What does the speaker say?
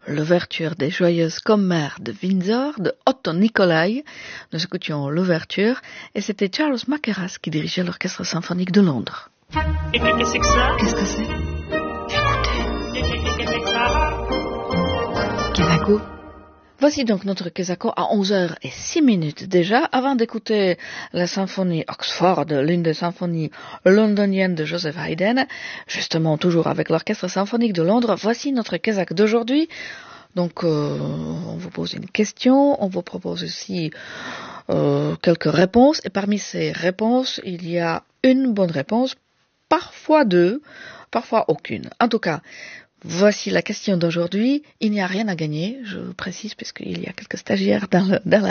l'ouverture des Joyeuses Commères de Windsor de Otto Nicolai. Nous écoutions l'ouverture et c'était Charles Mackerras qui dirigeait l'Orchestre Symphonique de Londres. Et qu'est-ce que c'est que ça? Qu'est-ce que c'est? Qu'est-ce que c'est que ça? Kesako. Voici donc notre Kesako à 11h06 déjà, avant d'écouter la symphonie Oxford, l'une des symphonies londoniennes de Joseph Haydn, justement toujours avec l'Orchestre Symphonique de Londres. Voici notre Kesak d'aujourd'hui. Donc on vous pose une question, on vous propose aussi quelques réponses, et parmi ces réponses, il y a une bonne réponse, parfois deux, parfois aucune. En tout cas, voici la question d'aujourd'hui. Il n'y a rien à gagner, je précise, puisqu'il y a quelques stagiaires dans la